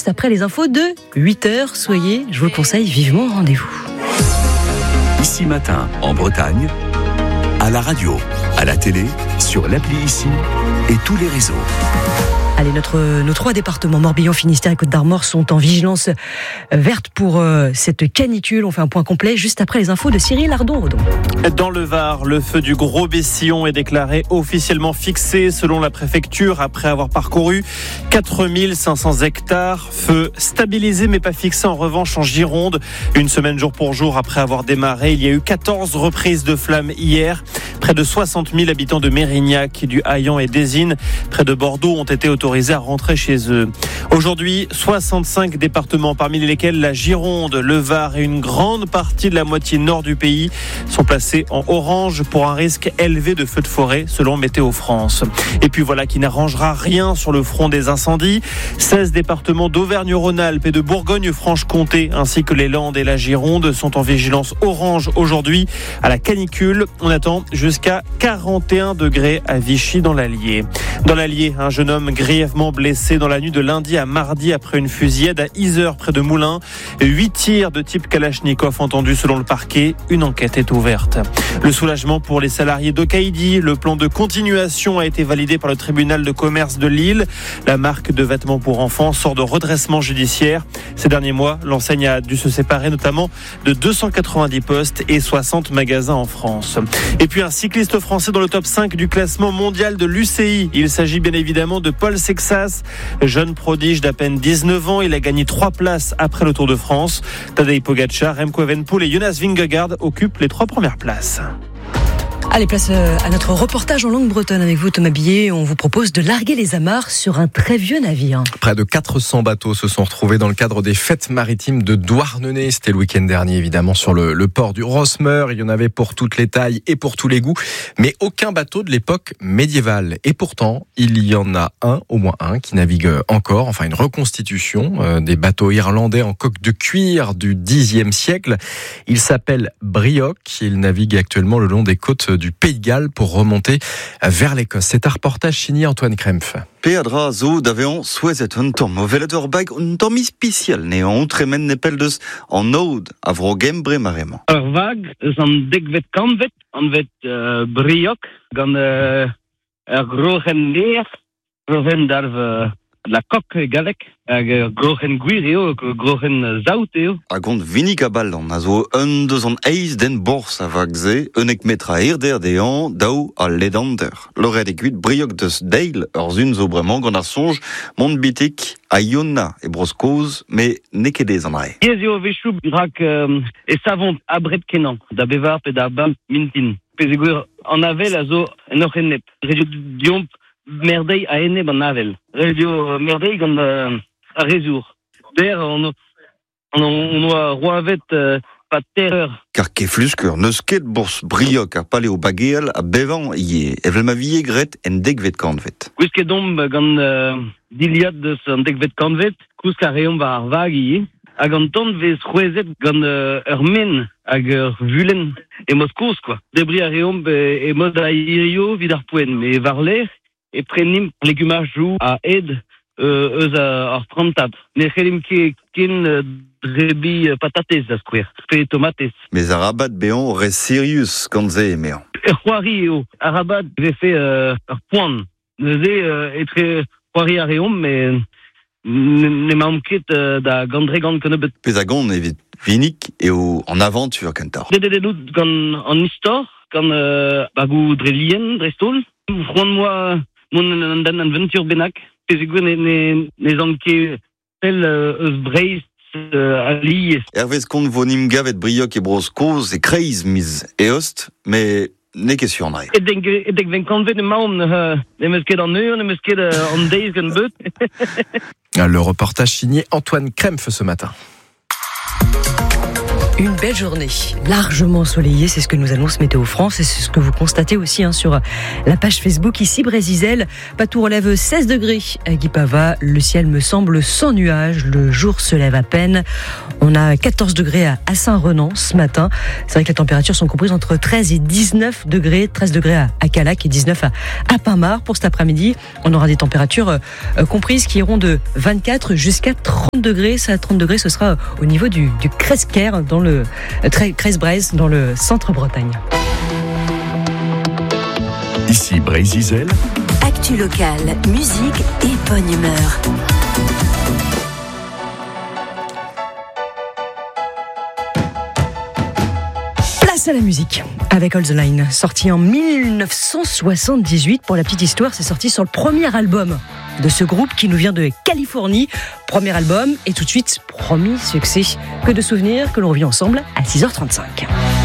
juste après les infos de 8h. Soyez, je vous le conseille, vivement au rendez-vous. Ici Matin, en Bretagne, à la radio, à la télé, sur l'appli Ici et tous les réseaux. Allez, nos 3 départements, Morbihan, Finistère et Côte-d'Armor, sont en vigilance verte pour cette canicule. On fait un point complet juste après les infos de Cyril Ardon-Redon. Dans le Var, le feu du Gros Bessillon est déclaré officiellement fixé selon la préfecture après avoir parcouru 4500 hectares. Feu stabilisé mais pas fixé en revanche en Gironde. Une semaine jour pour jour après avoir démarré, il y a eu 14 reprises de flammes hier. Près de 60 000 habitants de Mérignac, du Haillan et d'Ésine, près de Bordeaux, ont été autorisés à rentrer chez eux. Aujourd'hui, 65 départements, parmi lesquels la Gironde, le Var et une grande partie de la moitié nord du pays sont placés en orange pour un risque élevé de feux de forêt, selon Météo France. Et puis voilà qui n'arrangera rien sur le front des incendies. 16 départements d'Auvergne-Rhône-Alpes et de Bourgogne-Franche-Comté, ainsi que les Landes et la Gironde, sont en vigilance orange aujourd'hui à la canicule. On attend jusqu'à 41 degrés à Vichy dans l'Allier. Dans l'Allier, un jeune homme grièvement blessé dans la nuit de lundi à mardi après une fusillade à Yzeure près de Moulins. 8 tirs de type Kalachnikov entendus selon le parquet. Une enquête est ouverte. Le soulagement pour les salariés d'Okaïdi. Le plan de continuation a été validé par le tribunal de commerce de Lille. La marque de vêtements pour enfants sort de redressement judiciaire. Ces derniers mois, l'enseigne a dû se séparer notamment de 290 postes et 60 magasins en France. Et puis un cycliste français dans le top 5 du classement mondial de l'UCI. Il s'agit bien évidemment de Paul Sexas, jeune prodige d'à peine 19 ans. Il a gagné 3 places après le Tour de France. Tadej Pogacar, Remco Evenepoel et Jonas Vingegaard occupent les 3 premières places. Allez, place à notre reportage en langue bretonne avec vous, Thomas Billet. On vous propose de larguer les amarres sur un très vieux navire. Près de 400 bateaux se sont retrouvés dans le cadre des fêtes maritimes de Douarnenez. C'était le week-end dernier, évidemment, sur le port du Rosmer. Il y en avait pour toutes les tailles et pour tous les goûts, mais aucun bateau de l'époque médiévale. Et pourtant, il y en a au moins un, qui navigue encore. Enfin, une reconstitution des bateaux irlandais en coque de cuir du Xe siècle. Il s'appelle Brioc. Il navigue actuellement le long des côtes du Pays de Galles pour remonter vers l'Écosse. C'est un reportage signé Antoine Krempf. Pedra zo d'avion souezet un tom veletor bag un tomi spécial ne on tremen nepeldes en ode a vrogem bremarement. Vag zan degvet kanvet an vet Brioc gant grochen leer grochen darv la coque galek grochen guireo grochen zauteo. A gont vinik a ballan a zo un deus an eiz den bors a vagze unek metra erder dean daou a ledander. Loret e kuit Brioc deus deil ur zun zo bremañ gant ar sonj mont bitik a Ionna e broskoz me nekedez an ae. Yezio vechou rak e savont abret kenan da bevar pe da bam mintin. Pezegouer an avel a zo en oc'h ennep. Radio diomp merdei a enne ban avel. Radio merdei gant a rezour. Der on oa roavet pa terreur. Kar kefluskur neus ket bors Brioc ar pale o bagel a bevan ie. Evel ma vie gret en degvet kanvet. Kousket domp gant diliad deus an degvet kanvet, kousk a reomp ar vag ie. Hag an ton vez c'hwezet gant ur men hag ur vulen e mod kouz, quoi. Debri a reomp e mod a irio vid ar poen, me var ler e prenim legumajou a ed eus ar trantad. Ne c'helim ken drebi patatez da skouer, pe tomatez. Mez a rabat bean res serius gant ze emean. C'hoari eo, a rabat vefe ur poan. Neuze etre c'hoari a reomp, me ne m'am ket da gandre gant kenebet. Pez a gant evit vinik eo an aventur kentar. Dededout gant an istor, gant bagou dre lien, dre stol. C'hoant moa mon an aventur benak. Pezegouer ne zan ket tel eus breist a liez. Hervez kont vonim gavet Brioc e broskoz e kreiz miz e ost, me ne ket sur an ae. Edek ven kanvet e maom ne meus ket an eur, ne meus ket an deiz gant beut. Le reportage signé Antoine Krempf ce matin. Une belle journée, largement ensoleillée, c'est ce que nous annonce Météo France et c'est ce que vous constatez aussi sur la page Facebook. Ici, Brésil, Patou relève 16 degrés à Guipava. Le ciel me semble sans nuages, le jour se lève à peine. On a 14 degrés à Saint-Renan ce matin. C'est vrai que les températures sont comprises entre 13 et 19 degrés. 13 degrés à Calac et 19 à Pinmar. Pour cet après-midi, on aura des températures comprises qui iront de 24 jusqu'à 30 degrés. Ça, à 30 degrés, ce sera au niveau du Cresquer, dans le Cresbrez, dans le centre-Bretagne. Ici Brésil. Actu locale, musique et bonne humeur. Place à la musique avec All the Line, sorti en 1978. Pour la petite histoire, c'est sorti sur le premier album de ce groupe qui nous vient de Californie. Premier album et tout de suite, promis succès. Que de souvenirs que l'on revient ensemble à 6h35.